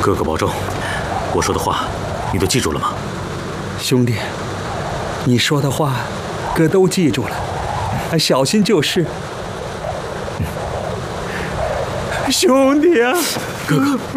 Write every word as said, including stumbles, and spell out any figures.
哥哥保重，我说的话你都记住了吗？ 兄弟，你说的话，哥都记住了，小心就是。兄弟啊， 哥哥。